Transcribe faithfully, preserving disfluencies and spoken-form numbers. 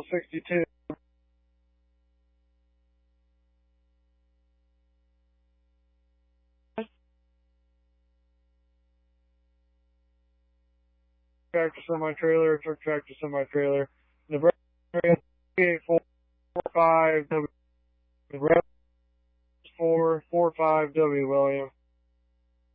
sixty-two. Tractor semi-trailer, truck tractor semi-trailer. Nebraska eight four five W. Nebraska four four five W William.